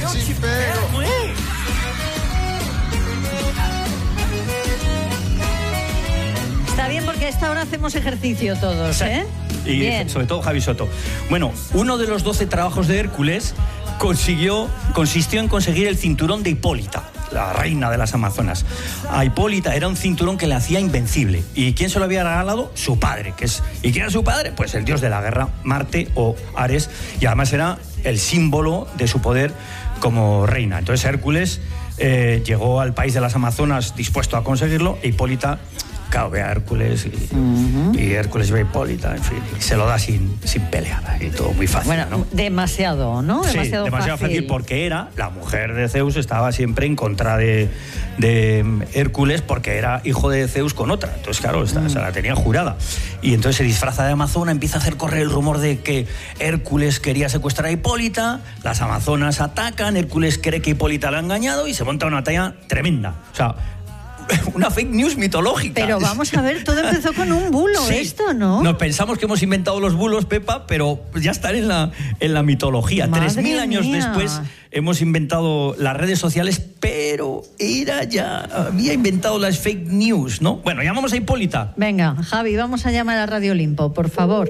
ci pego. Está bien porque a esta hora hacemos ejercicio todos, ¿eh? Y bien. sobre todo Javi Soto. Bueno, uno de los 12 trabajos de Hércules consistió en conseguir el cinturón de Hipólita, la reina de las Amazonas. A Hipólita era un cinturón que le hacía invencible. ¿Y quién se lo había regalado? Su padre. ¿Y quién era su padre? Pues el dios de la guerra, Marte o Ares. Y además era el símbolo de su poder como reina. Entonces Hércules llegó al país de las Amazonas dispuesto a conseguirlo. E Hipólita, claro, ve a Hércules y Hércules ve a Hipólita, en fin, y se lo da sin pelear, y todo muy fácil. Bueno, ¿no? demasiado, ¿no? Sí, demasiado fácil porque era la mujer de Zeus, estaba siempre en contra de Hércules porque era hijo de Zeus con otra. Entonces, claro, se la tenía jurada. Y entonces se disfraza de amazona, empieza a hacer correr el rumor de que Hércules quería secuestrar a Hipólita, las amazonas atacan, Hércules cree que Hipólita lo ha engañado y se monta una batalla tremenda. O sea, una fake news mitológica. Pero vamos a ver, todo empezó con un bulo, sí, esto, ¿no? Nos pensamos que hemos inventado los bulos, Pepa, pero ya están en la mitología. 3.000 años después hemos inventado las redes sociales, pero había inventado las fake news, ¿no? Bueno, llamamos a Hipólita. Venga, Javi, vamos a llamar a Radio Olimpo, por favor.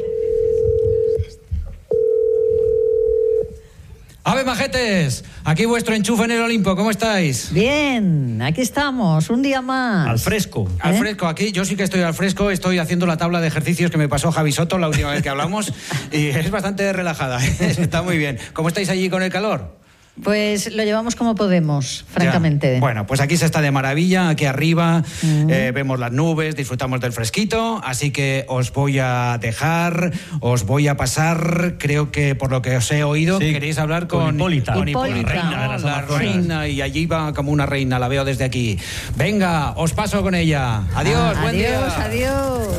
¡Ave majetes! Aquí vuestro enchufe en el Olimpo, ¿cómo estáis? Bien, aquí estamos, un día más. Al fresco. Al fresco, aquí yo sí que estoy al fresco, estoy haciendo la tabla de ejercicios que me pasó Javi Soto la última vez que hablamos y es bastante relajada, está muy bien. ¿Cómo estáis allí con el calor? Pues lo llevamos como podemos, francamente. Ya. Bueno, pues aquí se está de maravilla, aquí arriba vemos las nubes, disfrutamos del fresquito, así que os voy a pasar, creo que por lo que os he oído, sí, queréis hablar con Hipólita. Con Hipólita, la reina de las Amazonas. La reina, y allí va como una reina, la veo desde aquí. Venga, os paso con ella. Adiós, buen día. Adiós.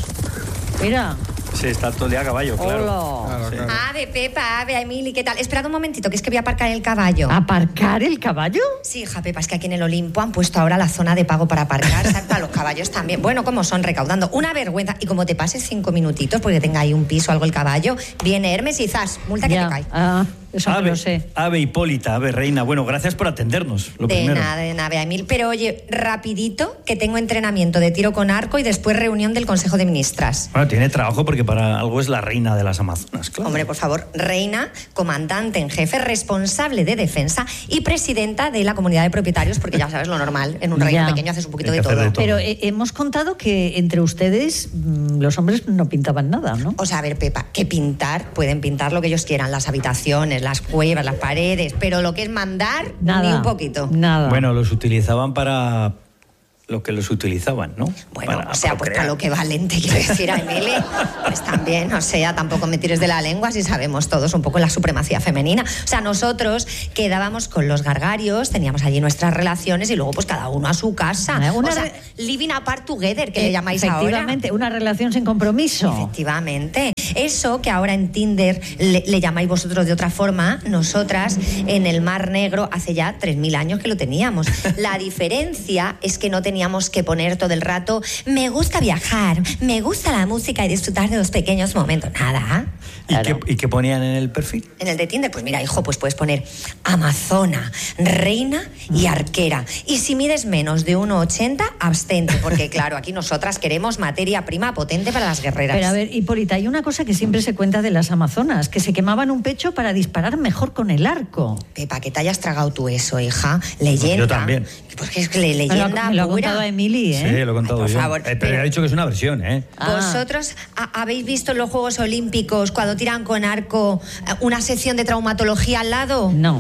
Mira. Sí, está todo el día a caballo, claro. Hola. Sí. Ave, Pepa, ave, Emily, ¿qué tal? Esperad un momentito, que es que voy a aparcar el caballo. ¿Aparcar el caballo? Sí, hija, Pepa, es que aquí en el Olimpo han puesto ahora la zona de pago para aparcar, ¿sabes? Para los caballos también. Bueno, como son, recaudando. Una vergüenza. Y como te pases 5 minutitos, porque tenga ahí un piso o algo el caballo, viene Hermes y zas, multa que te cae. Eso me lo sé. Ave Hipólita, ave reina. Bueno, gracias por atendernos. De nada, Emil. Pero oye, rapidito, que tengo entrenamiento de tiro con arco y después reunión del Consejo de Ministras. Bueno, tiene trabajo porque para algo es la reina de las Amazonas, claro. Hombre, por favor, reina, comandante en jefe, responsable de defensa y presidenta de la comunidad de propietarios, porque ya sabes lo normal, en un reino pequeño haces un poquito de todo. Pero hemos contado que entre ustedes los hombres no pintaban nada, ¿no? O sea, a ver, Pepa, que pintar, pueden pintar lo que ellos quieran, las habitaciones, las cuevas, las paredes, pero lo que es mandar, nada, ni un poquito. Nada. Bueno, los utilizaban para lo que los utilizaban, ¿no? Bueno, o sea, pues para lo que valen, te quiero decir, a Emily, pues también, o sea, tampoco me tires de la lengua si sabemos todos un poco la supremacía femenina. O sea, nosotros quedábamos con los gargarios, teníamos allí nuestras relaciones y luego pues cada uno a su casa. O sea, living apart together, que le llamáis ahora. Efectivamente, una relación sin compromiso. Efectivamente. Eso que ahora en Tinder le llamáis vosotros de otra forma, nosotras en el Mar Negro hace ya 3.000 años que lo teníamos. La diferencia es que no teníamos que poner todo el rato me gusta viajar, me gusta la música y disfrutar de los pequeños momentos. Nada. ¿Y qué ponían en el perfil? En el de Tinder, pues mira, hijo, pues puedes poner amazona, reina y arquera. Y si mides menos de 1,80, abstente, porque claro, aquí nosotras queremos materia prima potente para las guerreras. Pero a ver, Hipólita, hay una cosa que siempre se cuenta de las amazonas, que se quemaban un pecho para disparar mejor con el arco. Pepa, que te hayas tragado tú eso, hija. Leyenda. Yo también. Porque es que leyenda me lo ha pura. contado a Emily, ¿eh? Sí, lo he contado por yo. favor, pero ha dicho que es una versión, ¿eh? ¿Vosotros habéis visto en los Juegos Olímpicos cuando tiran con arco una sección de traumatología al lado? No.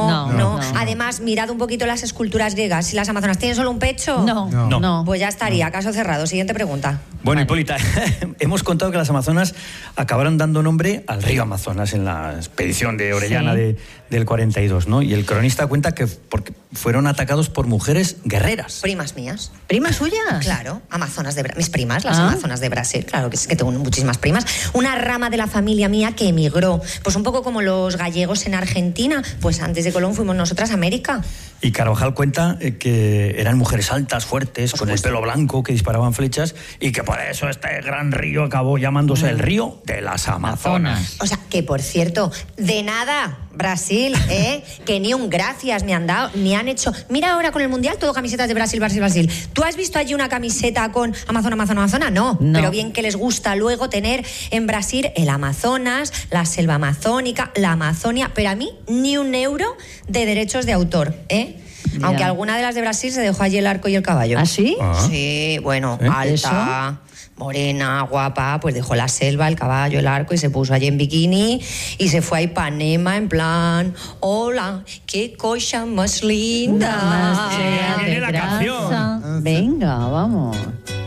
Además, mirad un poquito las esculturas griegas. Si las amazonas tienen solo un pecho, No. pues ya estaría, caso cerrado. Siguiente pregunta. Bueno, Hipólita, hemos contado que las amazonas acabaron dando nombre al río Amazonas en la expedición de Orellana del 42, ¿no? Y el cronista cuenta que porque fueron atacados por mujeres guerreras. Primas mías. ¿Primas suyas? Claro, amazonas de mis primas, las amazonas de Brasil. Claro que es que tengo muchísimas primas. Una rama de la familia mía que emigró, pues un poco como los gallegos en Argentina, pues antes de Colón fuimos nosotras a América. Y Carvajal cuenta que eran mujeres altas, fuertes, con el pelo blanco, que disparaban flechas y que por eso este gran río acabó llamándose el río de las Amazonas. O sea, que por cierto, de nada, Brasil, que ni un gracias me han dado, ni han hecho... Mira ahora con el Mundial, todo camisetas de Brasil, Brasil, Brasil. ¿Tú has visto allí una camiseta con Amazona? No. Pero bien que les gusta luego tener en Brasil el Amazonas, la selva amazónica, la Amazonia, pero a mí ni un euro de derechos de autor, Aunque alguna de las de Brasil se dejó allí el arco y el caballo. ¿Ah, sí? Sí, bueno, alta, morena, guapa, pues dejó la selva, el caballo, el arco y se puso allí en bikini y se fue a Ipanema en plan, hola, qué cosa más linda. Viene la canción. Venga, vamos.